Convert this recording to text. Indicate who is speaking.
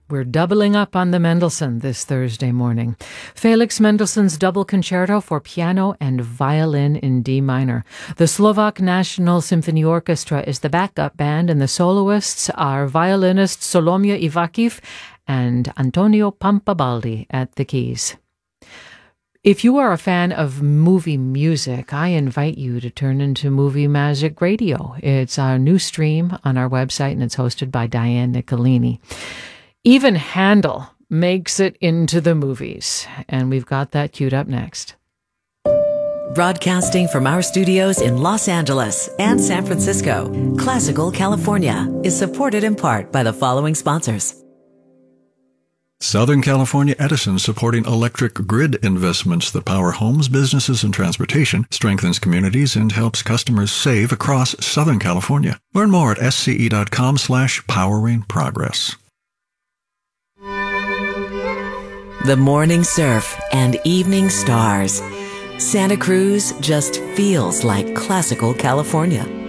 Speaker 1: We're doubling up on the Mendelssohn this Thursday morning. Felix Mendelssohn's Double Concerto for Piano and Violin in D minor. The Slovak National Symphony Orchestra is the backup band, and the soloists are violinist Solomia Ivakiv and Antonio Pampabaldi at the keys. If you are a fan of movie music, I invite you to turn into Movie Magic Radio. It's our new stream on our website, and it's hosted by Diane Nicolini. Even Handel makes it into the movies, and we've got that queued up next.
Speaker 2: Broadcasting from our studios in Los Angeles and San Francisco, Classical California is supported in part by the following sponsors.
Speaker 3: Southern California Edison, supporting electric grid investments that power homes, businesses, and transportation, strengthens communities, and helps customers save across Southern California. Learn more at sce.com/poweringprogress.
Speaker 2: The morning surf and evening stars. Santa Cruz just feels like classical California.